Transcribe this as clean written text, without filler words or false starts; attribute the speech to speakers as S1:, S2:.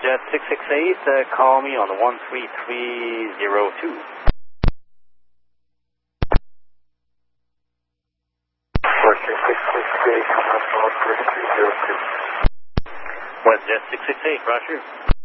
S1: WestJet 668, call me on the 13302.
S2: WestJet 668, come on, 13302.
S1: WestJet 668, roger.